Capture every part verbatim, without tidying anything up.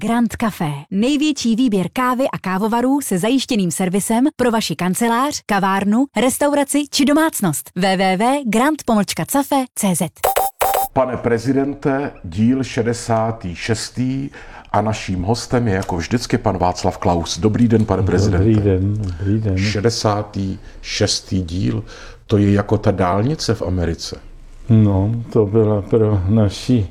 Grand Café. Největší výběr kávy a kávovarů se zajištěným servisem pro vaši kancelář, kavárnu, restauraci či domácnost. w w w tečka grand cafe tečka c z. Pane prezidente, díl šedesátý šestý a naším hostem je jako vždycky pan Václav Klaus. Dobrý den, pane prezidente. Dobrý den, dobrý den. šedesátý šestý díl, to je jako ta dálnice v Americe. No, to byla pro naši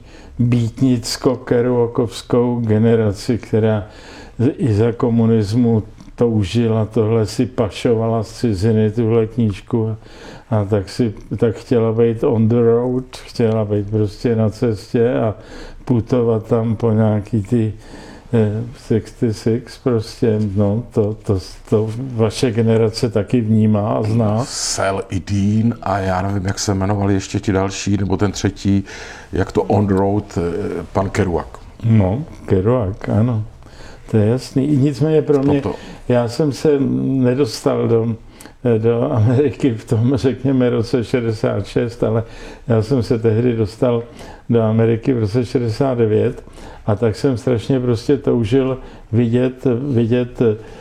býtnicko-kerouakovskou generaci, která i za komunismu toužila, tohle si pašovala z ciziny, tuhle knížku, a, a tak si tak chtěla být on the road, chtěla být prostě na cestě a putovat tam po nějaký ty eh, šedesát šest, prostě, no, to, to, to vaše generace taky vnímá a zná. Sel i Dean a já nevím, jak se jmenovali ještě ti další, nebo ten třetí, jak to on the road, pan Kerouac. No, Kerouac, ano. To je jasný. Nicméně pro mě, Toto. já jsem se nedostal do, do Ameriky v tom, řekněme, roce šedesát šest, ale já jsem se tehdy dostal do Ameriky v roce šedesát devět a tak jsem strašně prostě toužil vidět, vidět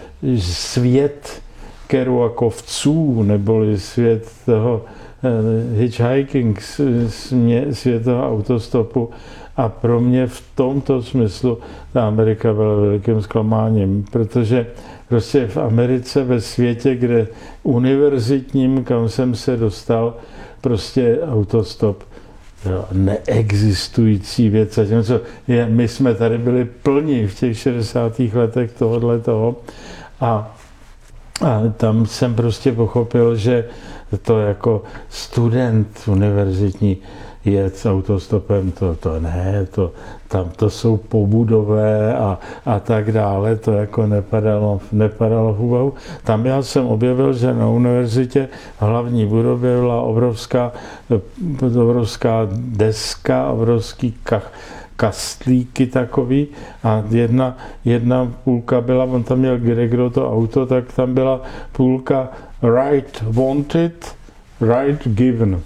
svět Kerouakovců, neboli svět toho hitchhiking, svět toho autostopu. A pro mě v tomto smyslu ta Amerika byla velikým zklamáním, protože prostě v Americe, ve světě, kde univerzitním, kam jsem se dostal, prostě autostop, jo, neexistující věc. A tím, co je, my jsme tady byli plní v těch šedesátých letech tohohle toho a, a tam jsem prostě pochopil, že to jako student univerzitní jet s autostopem, to, to ne, to, tam to jsou pobudové a, a tak dále, to jako nepadalo, nepadalo v úvahu. Tam já jsem objevil, že na univerzitě v hlavní budově byla obrovská, obrovská deska, obrovský kach, kastlíky takový a jedna, jedna půlka byla, on tam měl kdekdo to auto, tak tam byla půlka right wanted, right given.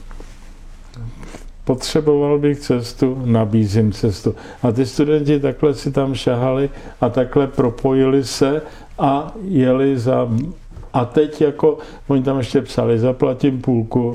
Potřeboval bych cestu, nabízím cestu. A ty studenti takhle si tam šahali a takhle propojili se a jeli za... A teď jako, oni tam ještě psali, zaplatím půlku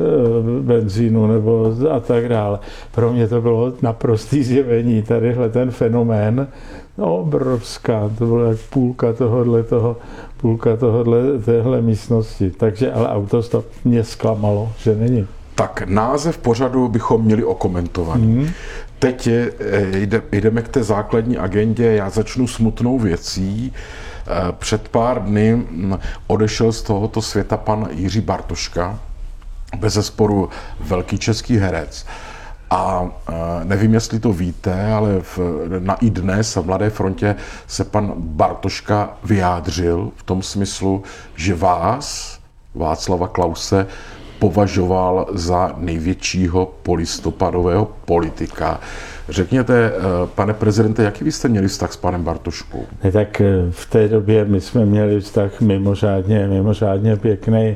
e, benzínu nebo a tak dále. Pro mě to bylo naprostý zjevení, tadyhle ten fenomén, no, obrovská, to bylo jak půlka tohodle toho, půlka tohodle, téhle místnosti. Takže, ale autostop mě zklamalo, že není. Tak název pořadu bychom měli okomentovaný. Mm. Teď je, jde, jdeme k té základní agendě, já začnu smutnou věcí. Před pár dny odešel z tohoto světa pan Jiří Bartoška, bezesporu velký český herec. A nevím, jestli to víte, ale v, na iDnes a v Mladé frontě se pan Bartoška vyjádřil v tom smyslu, že vás, Václava Klause, považoval za největšího polistopadového politika. Řekněte, pane prezidente, jaký vy jste měli vztah s panem Bartoškou? Ne, tak v té době my jsme měli vztah mimořádně, mimořádně pěkný.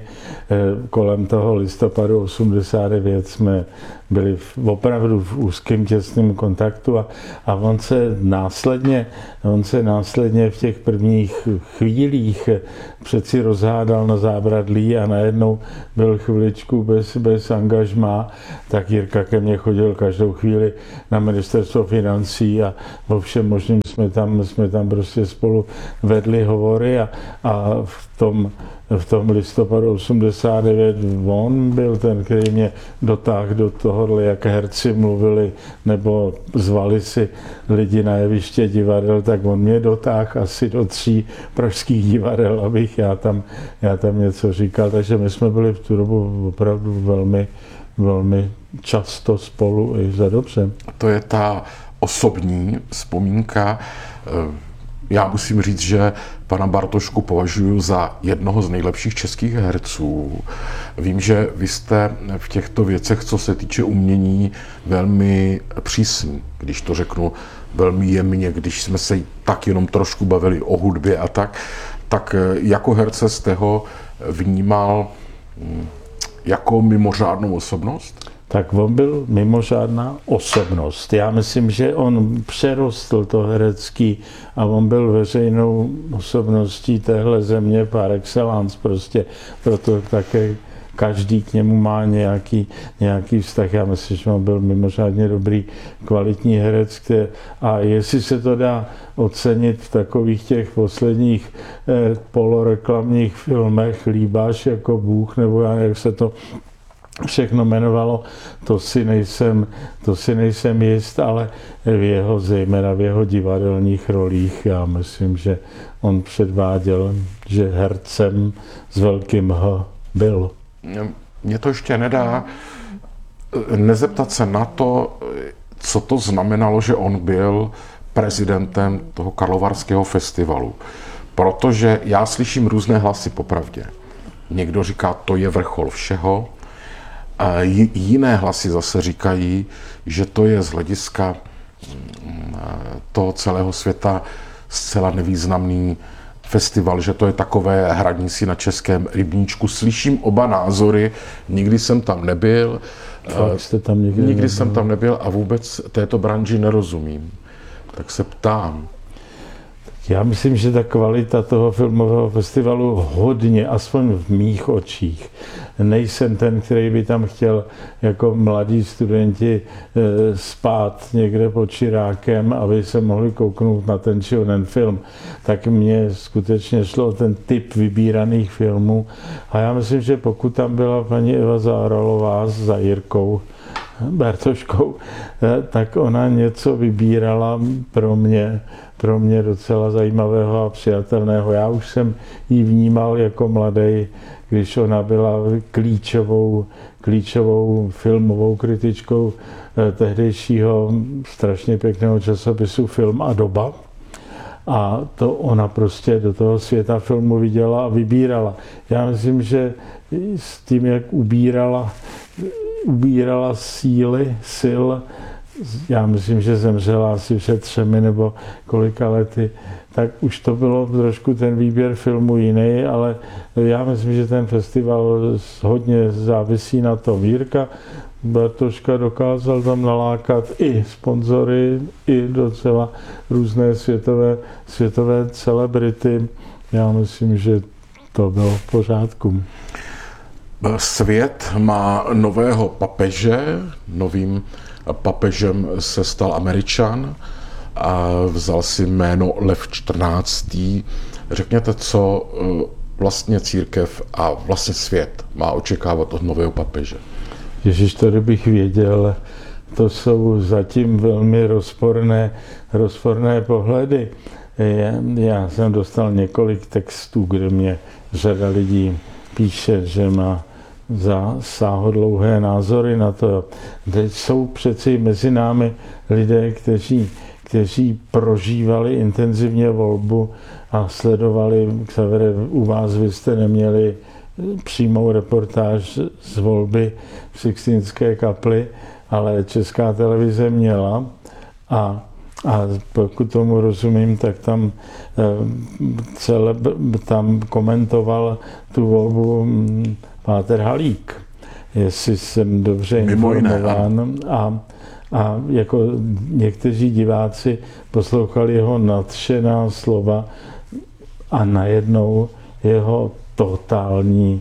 Kolem toho listopadu osmdesát devět jsme byli v, opravdu v úzkém těsném kontaktu a, a on se následně, on se následně v těch prvních chvílích přeci rozhádal na zábradlí a najednou byl chviličku bez, bez angažmá, tak Jirka ke mně chodil každou chvíli na ministerstvo financí a vo všem možným jsme tam, jsme tam prostě spolu vedli hovory a, a v tom v tom listopadu osmdesát devět on byl ten, který mě dotáhl do tohohle, jak herci mluvili nebo zvali si lidi na jeviště divadel, tak on mě dotáhl asi do tří pražských divadel, abych já tam, já tam něco říkal. Takže my jsme byli v tu dobu opravdu velmi, velmi často spolu i za dobře. To je ta osobní vzpomínka. Já musím říct, že pana Bartošku považuji za jednoho z nejlepších českých herců. Vím, že vy jste v těchto věcech, co se týče umění, velmi přísný, když to řeknu velmi jemně, když jsme se tak jenom trošku bavili o hudbě a tak, tak jako herce jste ho vnímal jako mimořádnou osobnost? tak on byl mimořádná osobnost. Já myslím, že on přerostl to herecký a on byl veřejnou osobností téhle země par excellence prostě, proto také každý k němu má nějaký, nějaký vztah. Já myslím, že on byl mimořádně dobrý, kvalitní herec. Který, a jestli se to dá ocenit v takových těch posledních eh, poloreklamních filmech, Líbáš jako Bůh, nebo jak se to všechno jmenovalo, to si nejsem, to si nejsem jist, ale v jeho, zejména v jeho divadelních rolích, já myslím, že on předváděl, že hercem s velkým H byl. Mně to ještě nedá nezeptat se na to, co to znamenalo, že on byl prezidentem toho Karlovarského festivalu. Protože já slyším různé hlasy popravdě. Někdo říká, to je vrchol všeho, a jiné hlasy zase říkají, že to je z hlediska toho celého světa zcela nevýznamný festival, že to je takové hraní si na českém rybníčku. Slyším oba názory, nikdy jsem tam nebyl. Fakt jste tam nikdy nikdy nebyl. jsem tam nebyl a vůbec této branži nerozumím. Tak se ptám. Já myslím, že ta kvalita toho filmového festivalu hodně, aspoň v mých očích. Nejsem ten, který by tam chtěl jako mladí studenti spát někde pod čirákem, aby se mohli kouknout na ten či onen film. Tak mně skutečně šlo o ten typ vybíraných filmů. A já myslím, že pokud tam byla paní Eva Záralová za Jirkou Bartoškou, tak ona něco vybírala pro mě, pro mě docela zajímavého a přijatelného. Já už jsem ji vnímal jako mladý, když ona byla klíčovou, klíčovou filmovou kritičkou tehdejšího strašně pěkného časopisu Film a doba. A to ona prostě do toho světa filmu viděla a vybírala. Já myslím, že s tím, jak ubírala, ubírala síly, sil, já myslím, že zemřela asi před třemi nebo kolika lety, tak už to bylo trošku ten výběr filmu jiný, ale já myslím, že ten festival hodně závisí na tom. Jirka Bartoška dokázal tam nalákat i sponzory, i docela různé světové, světové celebrity. Já myslím, že to bylo v pořádku. Svět má nového papeže, novým papežem se stal Američan a vzal si jméno Lev čtrnáctý. Řekněte, co vlastně církev a vlastně svět má očekávat od nového papeže? Ježíš, to kdybych věděl, to jsou zatím velmi rozporné, rozporné pohledy. Já jsem dostal několik textů, kde mě řada lidí píše, že má za sáhodlouhé názory na to. Teď jsou přeci mezi námi lidé, kteří, kteří prožívali intenzivně volbu a sledovali, Xavere, u vás vy jste neměli přímou reportáž z volby v Sixtínské kapli, ale Česká televize měla a, a pokud tomu rozumím, tak tam, celé, tam komentoval tu volbu páter Halík, jestli jsem dobře informován. A, a jako někteří diváci poslouchali jeho nadšená slova a najednou jeho totální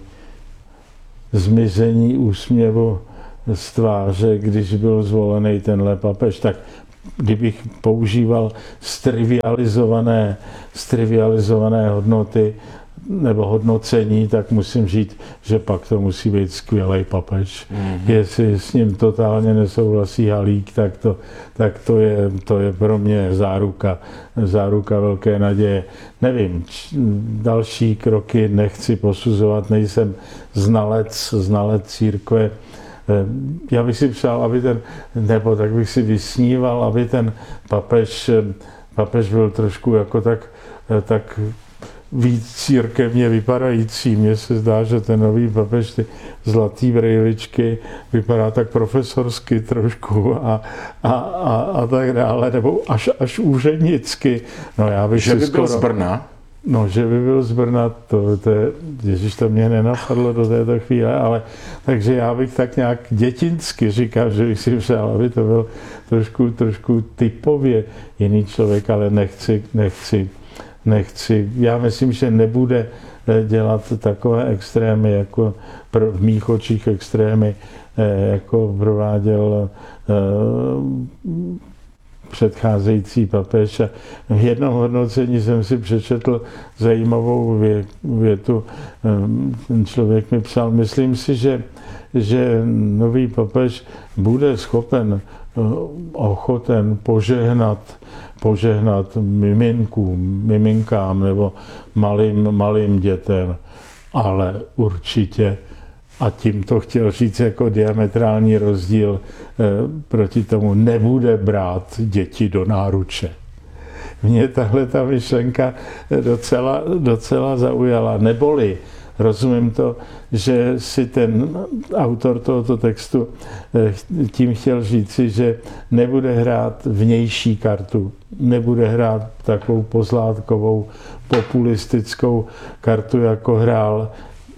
zmizení úsměvu z tváře, když byl zvolený tenhle papež. Tak kdybych používal strivializované, strivializované hodnoty nebo hodnocení, tak musím říct, že pak to musí být skvělý papež. Mm-hmm. Jestli s ním totálně nesouhlasí Halík, tak to, tak to, je, to je pro mě záruka, záruka velké naděje. Nevím, č, další kroky nechci posuzovat, nejsem znalec, znalec církve. Já bych si přál, aby ten, nebo tak bych si vysníval, aby ten papež, papež byl trošku jako tak, tak víc církevně vypadající. Mně se zdá, že ten nový papež, ty zlatý brejličky, vypadá tak profesorsky trošku a, a, a, a tak dále, nebo až, až úřednicky. No, já bych že si by skoro... byl z Brna? No, že by byl z Brna, to, to je, ježiš, to mě nenapadlo do této chvíle, ale takže já bych tak nějak dětinsky říkal, že bych si přál, aby to byl trošku, trošku typově jiný člověk, ale nechci, nechci, nechci. Já myslím, že nebude dělat takové extrémy, jako v mých očích extrémy, jako prováděl předcházející papež. A v jednom hodnocení jsem si přečetl zajímavou větu. Ten člověk mi psal, myslím si, že, že nový papež bude schopen, ochoten požehnat, požehnat miminkům, miminkám nebo malým, malým dětem, ale určitě, a tím to chtěl říct jako diametrální rozdíl proti tomu, nebude brát děti do náruče. Mě tahle ta myšlenka docela, docela zaujala. Neboli, rozumím to, že si ten autor tohoto textu tím chtěl říci, že nebude hrát vnější kartu, nebude hrát takovou pozlátkovou populistickou kartu, jako hrál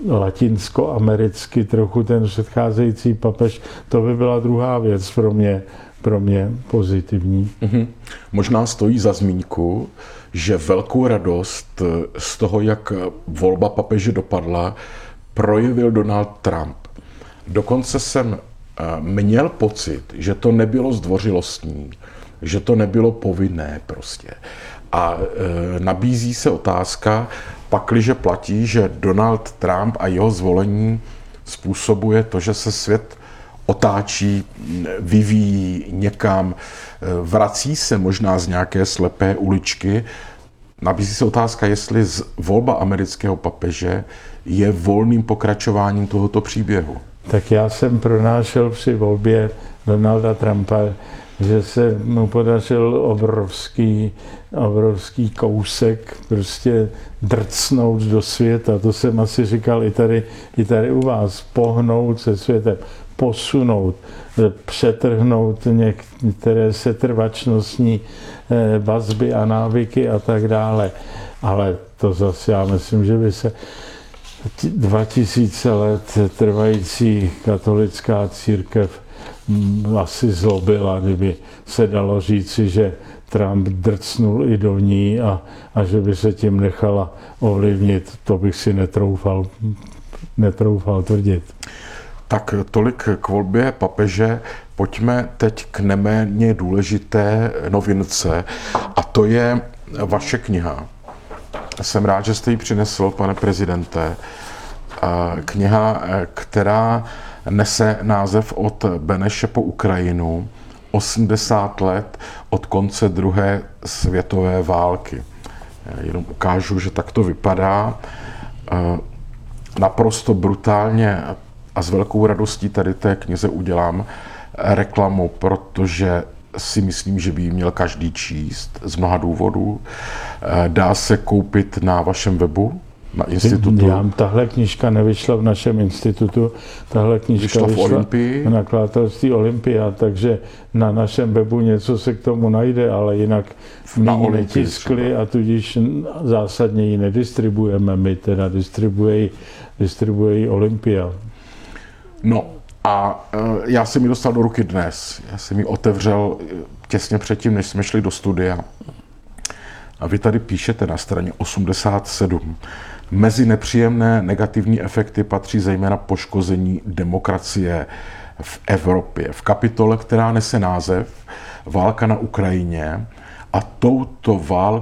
latinsko-americky trochu ten předcházející papež. To by byla druhá věc pro mě, pro mě pozitivní. Mm-hmm. Možná stojí za zmínku, že velkou radost z toho, jak volba papeže dopadla, projevil Donald Trump. Dokonce jsem měl pocit, že to nebylo zdvořilostní, že to nebylo povinné prostě. A e, nabízí se otázka, pakliže platí, že Donald Trump a jeho zvolení způsobuje to, že se svět otáčí, vyvíjí někam, vrací se možná z nějaké slepé uličky. Nabízí se otázka, jestli volba amerického papeže je volným pokračováním tohoto příběhu. Tak já jsem pronášel při volbě Donalda Trumpa, že se mu podařil obrovský, obrovský kousek prostě drcnout do světa. To jsem asi říkal i tady, i tady u vás. Pohnout se světem, posunout, přetrhnout některé setrvačnostní vazby a návyky a tak dále. Ale to zase já myslím, že by se dva tisíce let trvající katolická církev asi zlobila, kdyby se dalo říci, že Trump drcnul i do ní a, a že by se tím nechala ovlivnit, to bych si netroufal, netroufal tvrdit. Tak tolik k volbě papeže. Pojďme teď k neméně důležité novince, a to je vaše kniha. Jsem rád, že jste ji přinesl, pane prezidente. Kniha, která nese název Od Beneše po Ukrajinu, osmdesát let od konce druhé světové války. Jenom ukážu, že tak to vypadá. Naprosto brutálně a s velkou radostí tady té knize udělám reklamu, protože si myslím, že by ji měl každý číst z mnoha důvodů. Dá se koupit na vašem webu, na institutu? Já, tahle knížka nevyšla v našem institutu, tahle knížka vyšla, vyšla v Olympii, v nakladatelství Olympia, takže na našem webu něco se k tomu najde, ale jinak my ji netiskli a tudíž zásadně ji nedistribuujeme, my teda distribuuje, distribuuje Olympia. No a já jsem ji dostal do ruky dnes. Já jsem ji otevřel těsně předtím, než jsme šli do studia. A vy tady píšete na straně osmdesát sedm. Mezi nepříjemné negativní efekty patří zejména poškození demokracie v Evropě. V kapitole, která nese název Válka na Ukrajině, a touto válkou